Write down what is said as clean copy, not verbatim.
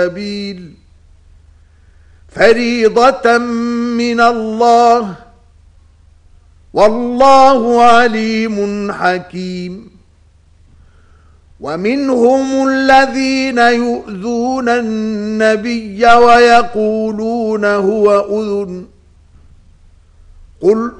سبيل فريضة من الله والله عليم حكيم ومنهم الذين يؤذون النبي ويقولون هو أذن قل